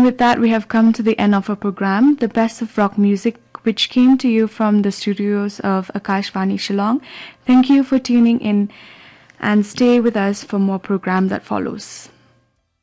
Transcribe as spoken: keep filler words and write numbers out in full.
with that, we have come to the end of our program, The Best of Rock Music, which came to you from the studios of Akashvani Shillong. Thank you for tuning in and stay with us for more program that follows.